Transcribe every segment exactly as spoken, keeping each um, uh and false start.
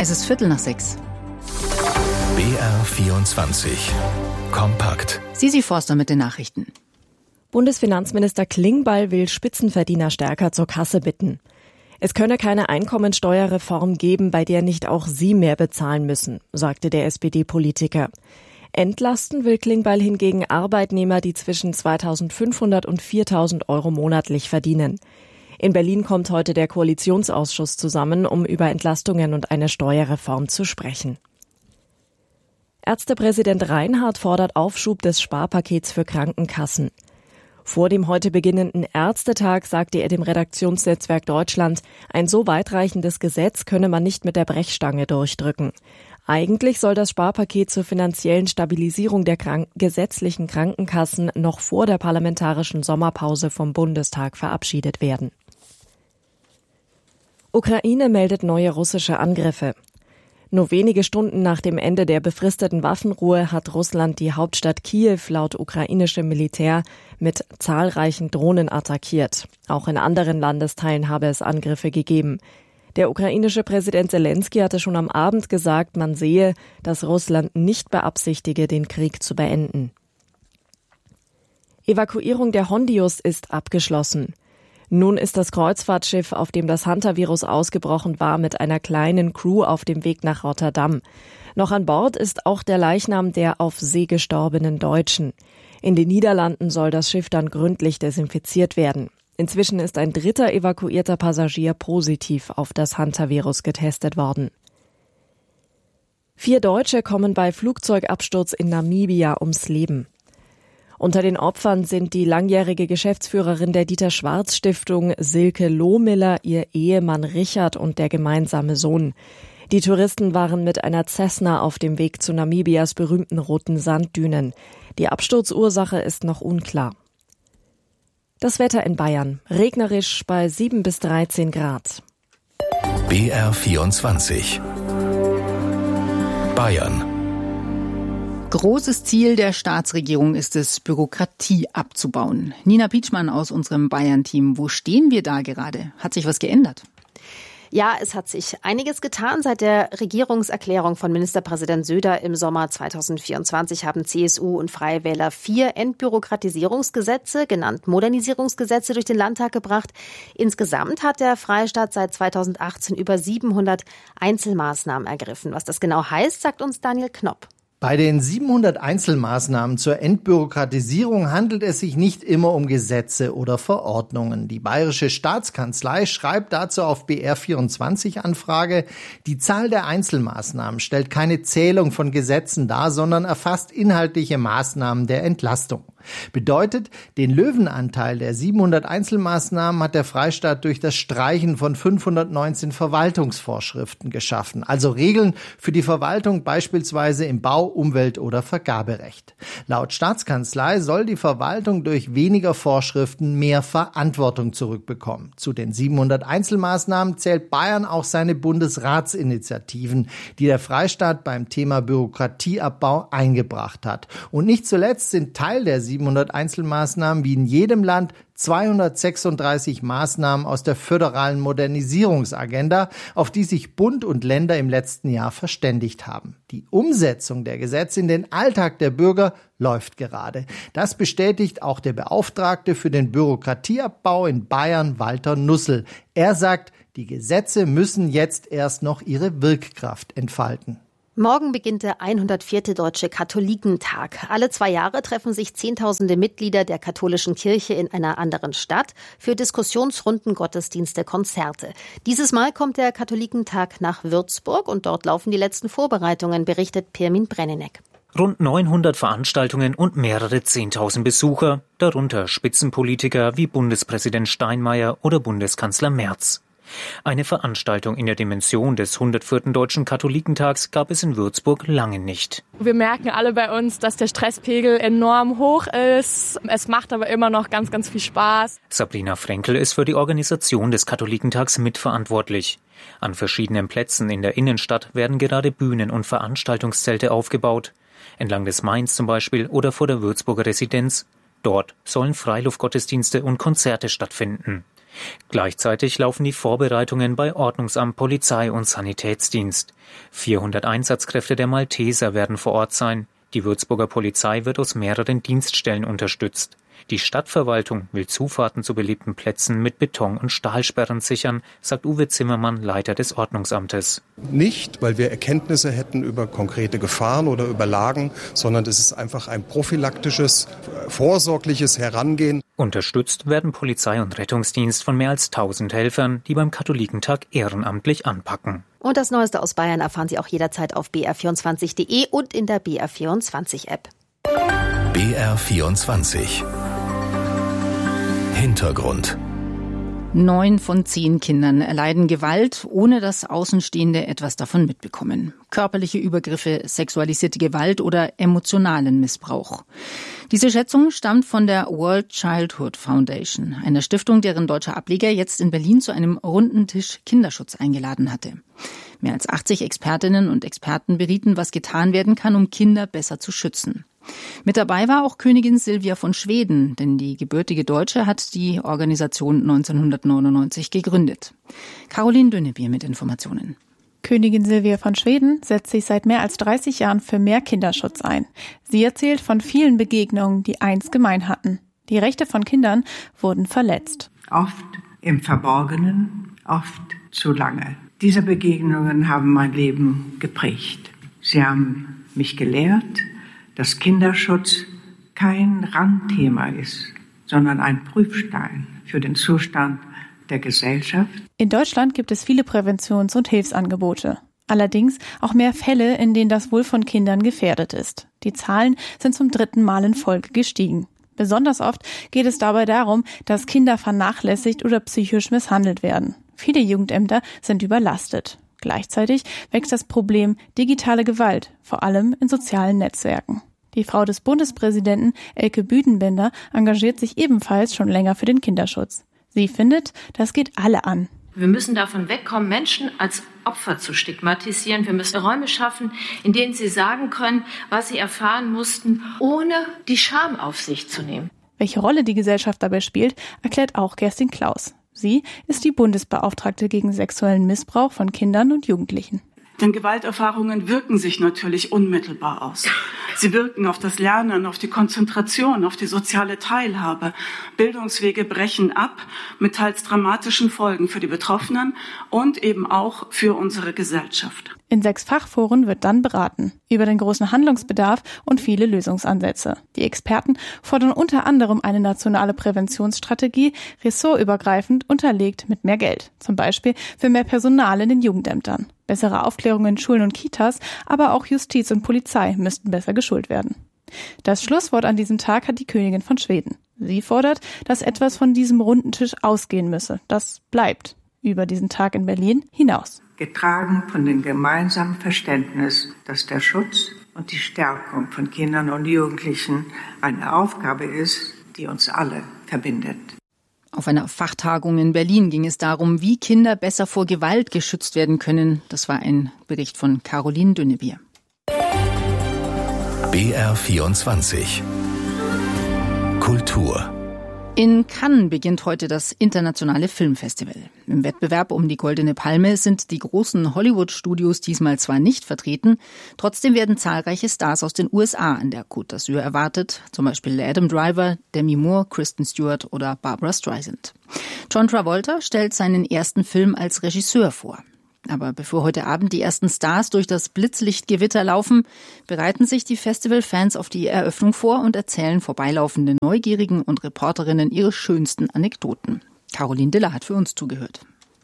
Es ist Viertel nach sechs. B R vierundzwanzig. Kompakt. Sisi Forster mit den Nachrichten. Bundesfinanzminister Klingbeil will Spitzenverdiener stärker zur Kasse bitten. Es könne keine Einkommensteuerreform geben, bei der nicht auch sie mehr bezahlen müssen, sagte der S P D-Politiker. Entlasten will Klingbeil hingegen Arbeitnehmer, die zwischen zweitausendfünfhundert und viertausend Euro monatlich verdienen. In Berlin kommt heute der Koalitionsausschuss zusammen, um über Entlastungen und eine Steuerreform zu sprechen. Ärztepräsident Reinhardt fordert Aufschub des Sparpakets für Krankenkassen. Vor dem heute beginnenden Ärztetag sagte er dem Redaktionsnetzwerk Deutschland, ein so weitreichendes Gesetz könne man nicht mit der Brechstange durchdrücken. Eigentlich soll das Sparpaket zur finanziellen Stabilisierung der Krank- gesetzlichen Krankenkassen noch vor der parlamentarischen Sommerpause vom Bundestag verabschiedet werden. Ukraine meldet neue russische Angriffe. Nur wenige Stunden nach dem Ende der befristeten Waffenruhe hat Russland die Hauptstadt Kiew laut ukrainischem Militär mit zahlreichen Drohnen attackiert. Auch in anderen Landesteilen habe es Angriffe gegeben. Der ukrainische Präsident Zelensky hatte schon am Abend gesagt, man sehe, dass Russland nicht beabsichtige, den Krieg zu beenden. Evakuierung der Hondius ist abgeschlossen. Nun ist das Kreuzfahrtschiff, auf dem das Hantavirus ausgebrochen war, mit einer kleinen Crew auf dem Weg nach Rotterdam. Noch an Bord ist auch der Leichnam der auf See gestorbenen Deutschen. In den Niederlanden soll das Schiff dann gründlich desinfiziert werden. Inzwischen ist ein dritter evakuierter Passagier positiv auf das Hantavirus getestet worden. Vier Deutsche kommen bei Flugzeugabsturz in Namibia ums Leben. Unter den Opfern sind die langjährige Geschäftsführerin der Dieter-Schwarz-Stiftung Silke Lohmiller, ihr Ehemann Richard und der gemeinsame Sohn. Die Touristen waren mit einer Cessna auf dem Weg zu Namibias berühmten roten Sanddünen. Die Absturzursache ist noch unklar. Das Wetter in Bayern. Regnerisch bei sieben bis dreizehn Grad. B R vierundzwanzig. Bayern. Großes Ziel der Staatsregierung ist es, Bürokratie abzubauen. Nina Pietschmann aus unserem Bayern-Team. Wo stehen wir da gerade? Hat sich was geändert? Ja, es hat sich einiges getan. Seit der Regierungserklärung von Ministerpräsident Söder im Sommer zweitausendvierundzwanzig haben C S U und Freie Wähler vier Entbürokratisierungsgesetze, genannt Modernisierungsgesetze, durch den Landtag gebracht. Insgesamt hat der Freistaat seit zweitausendachtzehn über siebenhundert Einzelmaßnahmen ergriffen. Was das genau heißt, sagt uns Daniel Knopp. Bei den siebenhundert Einzelmaßnahmen zur Entbürokratisierung handelt es sich nicht immer um Gesetze oder Verordnungen. Die Bayerische Staatskanzlei schreibt dazu auf B R vierundzwanzig Anfrage, die Zahl der Einzelmaßnahmen stellt keine Zählung von Gesetzen dar, sondern erfasst inhaltliche Maßnahmen der Entlastung. Bedeutet, den Löwenanteil der siebenhundert Einzelmaßnahmen hat der Freistaat durch das Streichen von fünfhundertneunzehn Verwaltungsvorschriften geschaffen, also Regeln für die Verwaltung beispielsweise im Bau-, Umwelt- oder Vergaberecht. Laut Staatskanzlei soll die Verwaltung durch weniger Vorschriften mehr Verantwortung zurückbekommen. Zu den siebenhundert Einzelmaßnahmen zählt Bayern auch seine Bundesratsinitiativen, die der Freistaat beim Thema Bürokratieabbau eingebracht hat. Und nicht zuletzt sind Teil der siebenhundert Einzelmaßnahmen wie in jedem Land zweihundertsechsunddreißig Maßnahmen aus der föderalen Modernisierungsagenda, auf die sich Bund und Länder im letzten Jahr verständigt haben. Die Umsetzung der Gesetze in den Alltag der Bürger läuft gerade. Das bestätigt auch der Beauftragte für den Bürokratieabbau in Bayern, Walter Nussel. Er sagt, die Gesetze müssen jetzt erst noch ihre Wirkkraft entfalten. Morgen beginnt der hundertvierte Deutsche Katholikentag. Alle zwei Jahre treffen sich Zehntausende Mitglieder der katholischen Kirche in einer anderen Stadt für Diskussionsrunden, Gottesdienste, Konzerte. Dieses Mal kommt der Katholikentag nach Würzburg und dort laufen die letzten Vorbereitungen, berichtet Pirmin Brenneneck. Rund neunhundert Veranstaltungen und mehrere Zehntausend Besucher, darunter Spitzenpolitiker wie Bundespräsident Steinmeier oder Bundeskanzler Merz. Eine Veranstaltung in der Dimension des hundertvierten Deutschen Katholikentags gab es in Würzburg lange nicht. Wir merken alle bei uns, dass der Stresspegel enorm hoch ist. Es macht aber immer noch ganz, ganz viel Spaß. Sabrina Frenkel ist für die Organisation des Katholikentags mitverantwortlich. An verschiedenen Plätzen in der Innenstadt werden gerade Bühnen und Veranstaltungszelte aufgebaut. Entlang des Mains zum Beispiel oder vor der Würzburger Residenz. Dort sollen Freiluftgottesdienste und Konzerte stattfinden. Gleichzeitig laufen die Vorbereitungen bei Ordnungsamt, Polizei und Sanitätsdienst. vierhundert Einsatzkräfte der Malteser werden vor Ort sein. Die Würzburger Polizei wird aus mehreren Dienststellen unterstützt. Die Stadtverwaltung will Zufahrten zu beliebten Plätzen mit Beton- und Stahlsperren sichern, sagt Uwe Zimmermann, Leiter des Ordnungsamtes. Nicht, weil wir Erkenntnisse hätten über konkrete Gefahren oder über Lagen, sondern es ist einfach ein prophylaktisches, vorsorgliches Herangehen. Unterstützt werden Polizei und Rettungsdienst von mehr als tausend Helfern, die beim Katholikentag ehrenamtlich anpacken. Und das Neueste aus Bayern erfahren Sie auch jederzeit auf b r vierundzwanzig punkt de und in der B R vierundzwanzig App. B R vierundzwanzig Hintergrund. Neun von zehn Kindern erleiden Gewalt, ohne dass Außenstehende etwas davon mitbekommen. Körperliche Übergriffe, sexualisierte Gewalt oder emotionalen Missbrauch. Diese Schätzung stammt von der World Childhood Foundation, einer Stiftung, deren deutscher Ableger jetzt in Berlin zu einem runden Tisch Kinderschutz eingeladen hatte. Mehr als achtzig Expertinnen und Experten berieten, was getan werden kann, um Kinder besser zu schützen. Mit dabei war auch Königin Silvia von Schweden, denn die gebürtige Deutsche hat die Organisation neunzehnhundertneunundneunzig gegründet. Caroline Dünnebier mit Informationen. Königin Silvia von Schweden setzt sich seit mehr als dreißig Jahren für mehr Kinderschutz ein. Sie erzählt von vielen Begegnungen, die eins gemein hatten. Die Rechte von Kindern wurden verletzt. Oft im Verborgenen, oft zu lange. Diese Begegnungen haben mein Leben geprägt. Sie haben mich gelehrt, dass Kinderschutz kein Randthema ist, sondern ein Prüfstein für den Zustand der Gesellschaft. In Deutschland gibt es viele Präventions- und Hilfsangebote. Allerdings auch mehr Fälle, in denen das Wohl von Kindern gefährdet ist. Die Zahlen sind zum dritten Mal in Folge gestiegen. Besonders oft geht es dabei darum, dass Kinder vernachlässigt oder psychisch misshandelt werden. Viele Jugendämter sind überlastet. Gleichzeitig wächst das Problem digitale Gewalt, vor allem in sozialen Netzwerken. Die Frau des Bundespräsidenten, Elke Büdenbender, engagiert sich ebenfalls schon länger für den Kinderschutz. Sie findet, das geht alle an. Wir müssen davon wegkommen, Menschen als Opfer zu stigmatisieren. Wir müssen Räume schaffen, in denen sie sagen können, was sie erfahren mussten, ohne die Scham auf sich zu nehmen. Welche Rolle die Gesellschaft dabei spielt, erklärt auch Kerstin Klaus. Sie ist die Bundesbeauftragte gegen sexuellen Missbrauch von Kindern und Jugendlichen. Denn Gewalterfahrungen wirken sich natürlich unmittelbar aus. Sie wirken auf das Lernen, auf die Konzentration, auf die soziale Teilhabe. Bildungswege brechen ab mit teils dramatischen Folgen für die Betroffenen und eben auch für unsere Gesellschaft. In sechs Fachforen wird dann beraten über den großen Handlungsbedarf und viele Lösungsansätze. Die Experten fordern unter anderem eine nationale Präventionsstrategie, ressortübergreifend unterlegt mit mehr Geld. Zum Beispiel für mehr Personal in den Jugendämtern. Bessere Aufklärung in Schulen und Kitas, aber auch Justiz und Polizei müssten besser geschult werden. Das Schlusswort an diesem Tag hat die Königin von Schweden. Sie fordert, dass etwas von diesem runden Tisch ausgehen müsse. Das bleibt über diesen Tag in Berlin hinaus. Getragen von dem gemeinsamen Verständnis, dass der Schutz und die Stärkung von Kindern und Jugendlichen eine Aufgabe ist, die uns alle verbindet. Auf einer Fachtagung in Berlin ging es darum, wie Kinder besser vor Gewalt geschützt werden können. Das war ein Bericht von Caroline Dünnebier. B R vierundzwanzig Kultur. In Cannes beginnt heute das internationale Filmfestival. Im Wettbewerb um die Goldene Palme sind die großen Hollywood-Studios diesmal zwar nicht vertreten, trotzdem werden zahlreiche Stars aus den U S A an der Côte d'Azur erwartet, zum Beispiel Adam Driver, Demi Moore, Kristen Stewart oder Barbra Streisand. John Travolta stellt seinen ersten Film als Regisseur vor. Aber bevor heute Abend die ersten Stars durch das Blitzlichtgewitter laufen, bereiten sich die Festivalfans auf die Eröffnung vor und erzählen vorbeilaufenden Neugierigen und Reporterinnen ihre schönsten Anekdoten. Caroline Diller hat für uns zugehört.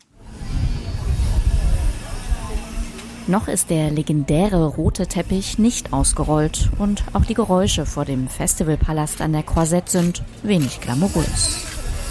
Noch ist der legendäre rote Teppich nicht ausgerollt und auch die Geräusche vor dem Festivalpalast an der Croisette sind wenig glamourös.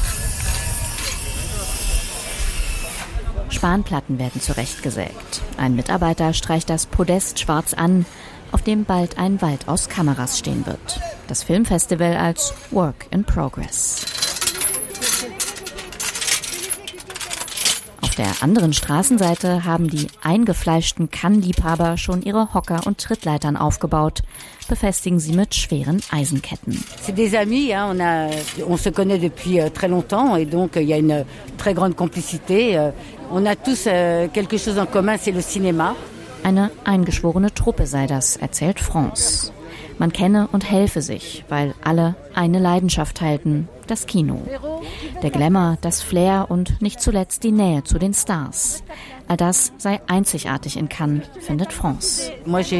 Spanplatten werden zurechtgesägt. Ein Mitarbeiter streicht das Podest schwarz an, auf dem bald ein Wald aus Kameras stehen wird. Das Filmfestival als Work in Progress. Auf der anderen Straßenseite haben die eingefleischten Cannes-Liebhaber schon ihre Hocker und Trittleitern aufgebaut, befestigen sie mit schweren Eisenketten. C'est des amis, hein, on a, on se connaît depuis très longtemps et donc il y a une très grande complicité. On a tous quelque chose en commun, c'est le cinéma. Eine eingeschworene Truppe sei das, erzählt France. Man kenne und helfe sich, weil alle eine Leidenschaft teilten, das Kino. Der Glamour, das Flair und nicht zuletzt die Nähe zu den Stars. All das sei einzigartig in Cannes, findet France.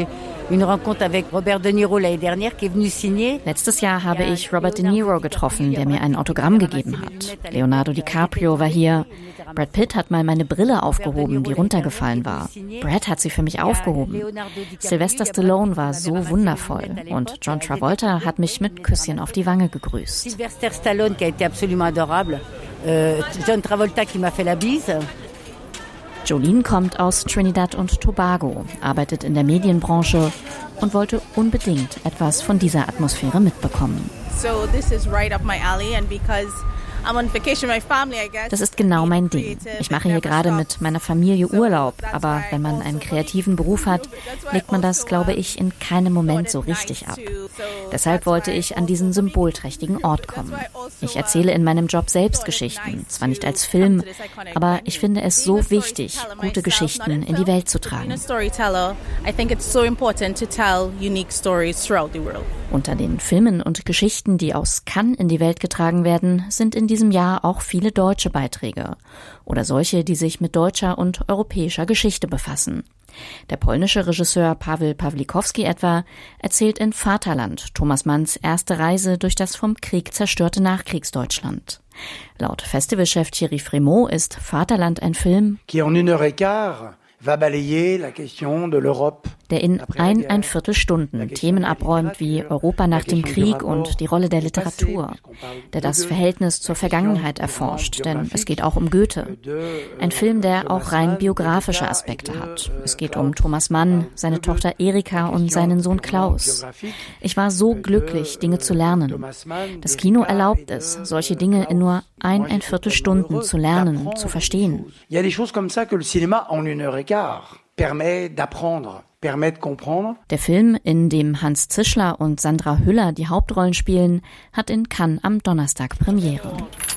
Letztes Jahr habe ich Robert De Niro getroffen, der mir ein Autogramm gegeben hat. Leonardo DiCaprio war hier. Brad Pitt hat mal meine Brille aufgehoben, die runtergefallen war. Brad hat sie für mich aufgehoben. Sylvester Stallone war so wundervoll. Und John Travolta hat mich mit Küsschen auf die Wange gegrüßt. Sylvester Stallone, qui a été absolument adorable. Euh, John Travolta, qui m'a fait la bise. Jolene kommt aus Trinidad und Tobago, arbeitet in der Medienbranche und wollte unbedingt etwas von dieser Atmosphäre mitbekommen. So this is right up my alley and because Das ist genau mein Ding. Ich mache hier gerade mit meiner Familie Urlaub, aber wenn man einen kreativen Beruf hat, legt man das, glaube ich, in keinem Moment so richtig ab. Deshalb wollte ich an diesen symbolträchtigen Ort kommen. Ich erzähle in meinem Job selbst Geschichten, zwar nicht als Film, aber ich finde es so wichtig, gute Geschichten in die Welt zu tragen. Unter den Filmen und Geschichten, die aus Cannes in die Welt getragen werden, sind in diesem Jahr auch viele deutsche Beiträge oder solche, die sich mit deutscher und europäischer Geschichte befassen. Der polnische Regisseur Paweł Pawlikowski etwa erzählt in Vaterland Thomas Manns erste Reise durch das vom Krieg zerstörte Nachkriegsdeutschland. Laut Festivalchef Thierry Frémaux ist Vaterland ein Film, qui en une heure et quart va balayer la question de l'Europe. Der in eineinviertel Stunden Themen abräumt wie Europa nach dem Krieg und die Rolle der Literatur, der das Verhältnis zur Vergangenheit erforscht, denn es geht auch um Goethe. Ein Film, der auch rein biografische Aspekte hat. Es geht um Thomas Mann, seine Tochter Erika und seinen Sohn Klaus. Ich war so glücklich, Dinge zu lernen. Das Kino erlaubt es, solche Dinge in nur eineinviertel Stunden zu lernen, zu verstehen. Il y a des choses comme ça que le cinéma en une heure et quart permet d'apprendre. Der Film, in dem Hans Zischler und Sandra Hüller die Hauptrollen spielen, hat in Cannes am Donnerstag Premiere.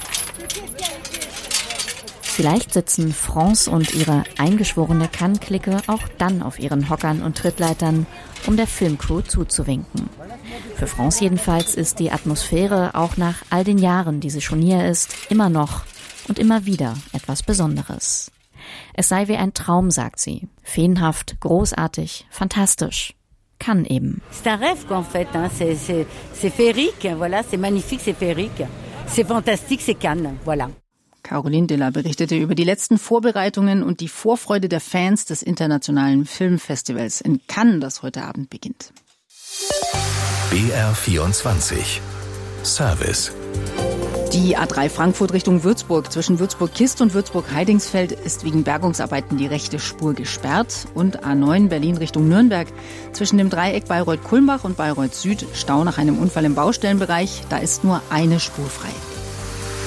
Vielleicht sitzen France und ihre eingeschworene Cannes-Clique auch dann auf ihren Hockern und Trittleitern, um der Filmcrew zuzuwinken. Für France jedenfalls ist die Atmosphäre auch nach all den Jahren, die sie schon hier ist, immer noch und immer wieder etwas Besonderes. Es sei wie ein Traum, sagt sie. Feenhaft, großartig, fantastisch. Cannes eben. C'est un rêve quoi en fait, hein. C'est c'est c'est féerique, voilà, c'est magnifique, c'est féerique. C'est fantastique, c'est Cannes, voilà. Caroline Diller berichtete über die letzten Vorbereitungen und die Vorfreude der Fans des Internationalen Filmfestivals in Cannes, das heute Abend beginnt. B R vierundzwanzig Service. Die A drei Frankfurt Richtung Würzburg zwischen Würzburg-Kist und Würzburg-Heidingsfeld ist wegen Bergungsarbeiten die rechte Spur gesperrt. Und A neun Berlin Richtung Nürnberg zwischen dem Dreieck Bayreuth-Kulmbach und Bayreuth Süd Stau nach einem Unfall im Baustellenbereich. Da ist nur eine Spur frei.